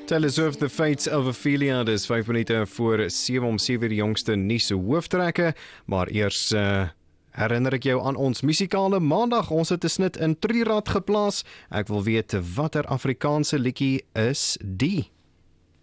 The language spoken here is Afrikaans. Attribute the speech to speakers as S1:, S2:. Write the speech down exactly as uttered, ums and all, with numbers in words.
S1: Tell us of the fates of Ophelia, dis vyf minute voor sewe om sewe die jongste nuus hooftrekke, maar eers uh, herinner ek jou aan ons musikale maandag, ons het 'n snit in Trirad geplaas, ek wil weet watter Afrikaanse liedjie is die?